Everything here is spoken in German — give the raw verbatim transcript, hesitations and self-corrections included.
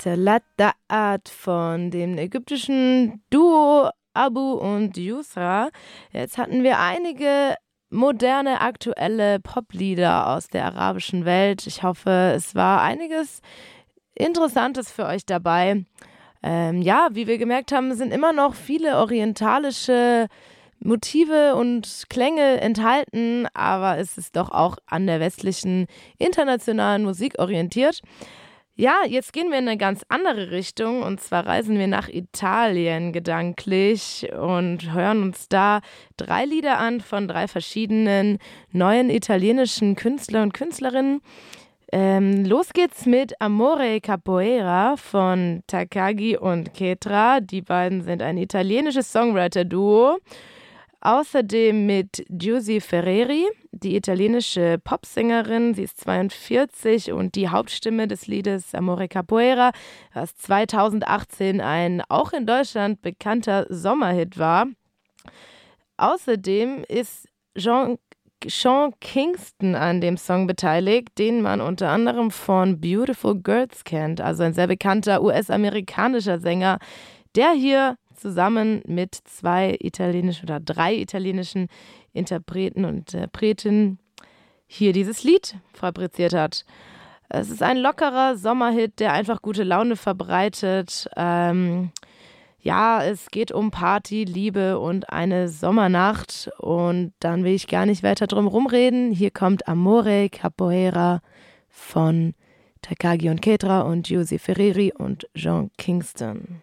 Talat Da'at von dem ägyptischen Duo Abu und Yusra. Jetzt hatten wir einige moderne, aktuelle Poplieder aus der arabischen Welt. Ich hoffe, es war einiges Interessantes für euch dabei. Ähm, ja, wie wir gemerkt haben, sind immer noch viele orientalische Motive und Klänge enthalten, aber es ist doch auch an der westlichen, internationalen Musik orientiert. Ja, jetzt gehen wir in eine ganz andere Richtung und zwar reisen wir nach Italien gedanklich und hören uns da drei Lieder an von drei verschiedenen neuen italienischen Künstler und Künstlerinnen. Ähm, los geht's mit Amore Capoeira von Takagi und Ketra. Die beiden sind ein italienisches Songwriter-Duo. Außerdem mit Giusy Ferreri, die italienische Popsängerin. Sie ist zweiundvierzig und die Hauptstimme des Liedes Amore Capoeira, was zweitausendachtzehn ein auch in Deutschland bekannter Sommerhit war. Außerdem ist Jean Sean Kingston an dem Song beteiligt, den man unter anderem von Beautiful Girls kennt, also ein sehr bekannter U S-amerikanischer Sänger, der hier zusammen mit zwei italienischen oder drei italienischen Interpreten und Interpretinnen hier dieses Lied fabriziert hat. Es ist ein lockerer Sommerhit, der einfach gute Laune verbreitet. Ähm, ja, es geht um Party, Liebe und eine Sommernacht und dann will ich gar nicht weiter drum rumreden. Hier kommt Amore Capoeira von Takagi und Ketra und Giusy Ferreri und Jean Kingston.